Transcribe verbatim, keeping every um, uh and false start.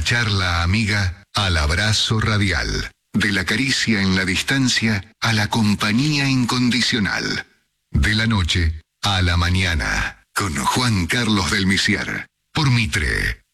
charla amiga al abrazo radial. De la caricia en la distancia a la compañía incondicional. De la noche a la mañana. Con Juan Carlos del Misier. Por Mitre.